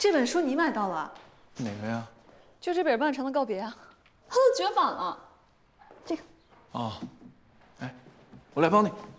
这本书你买到了？ 哪个呀？ 就这本《漫长的告别》啊，它都绝版了。这个。 哦，哎，我来帮你。